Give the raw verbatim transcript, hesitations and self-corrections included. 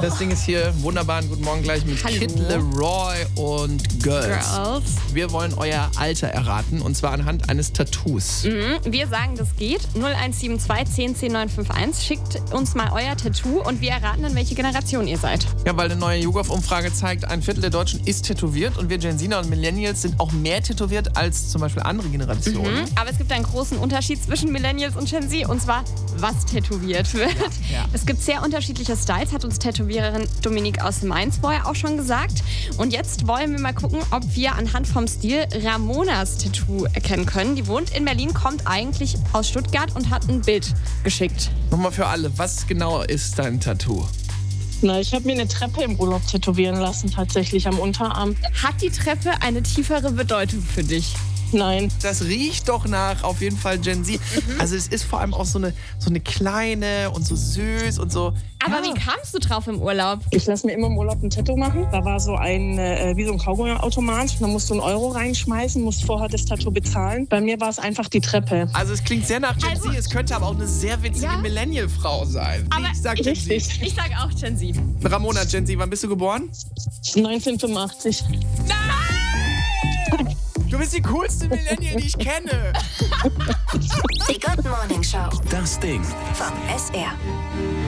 Das Ding ist hier wunderbar. Guten Morgen gleich mit Hallo. Kid Leroy und Girls. Girls. Wir wollen euer Alter erraten und zwar anhand eines Tattoos. Mhm. Wir sagen, das geht. null eins sieben zwei zehn zehn neun fünf eins. Schickt uns mal euer Tattoo und wir erraten dann, welche Generation ihr seid. Ja, weil eine neue YouGov-Umfrage zeigt, ein Viertel der Deutschen ist tätowiert und wir Gen Z und Millennials sind auch mehr tätowiert als zum Beispiel andere Generationen. Mhm. Aber es gibt einen großen Unterschied zwischen Millennials und Gen Z, und zwar, was tätowiert wird. Ja, ja. Es gibt sehr unterschiedliche Styles, hat uns Tätowiererin Dominique aus Mainz vorher auch schon gesagt. Und jetzt wollen wir mal gucken, ob wir anhand vom Stil Ramonas Tattoo erkennen können. Die wohnt in Berlin, kommt eigentlich aus Stuttgart und hat ein Bild geschickt. Nochmal für alle, was genau ist dein Tattoo? Na, ich habe mir eine Treppe im Urlaub tätowieren lassen, tatsächlich am Unterarm. Hat die Treppe eine tiefere Bedeutung für dich? Nein. Das riecht doch nach auf jeden Fall Gen Z. Mhm. Also es ist vor allem auch so eine, so eine kleine und so süß und so. Aber ja. wie kamst du drauf im Urlaub? Ich lasse mir immer im Urlaub ein Tattoo machen. Da war so ein, äh, wie so ein Kaugummiautomat. Da musst du einen Euro reinschmeißen, musst vorher das Tattoo bezahlen. Bei mir war es einfach die Treppe. Also es klingt sehr nach Gen Also, Z. Es könnte aber auch eine sehr witzige ja. Millennial-Frau sein. Aber ich sag Gen Z. Richtig. Ich sage auch Gen Z. Ramona, Gen Z, wann bist du geboren? neunzehnhundertfünfundachtzig. Nein! Du bist die coolste Millennial, die ich kenne. Die Good Morning Show. Das Ding. Vom S R.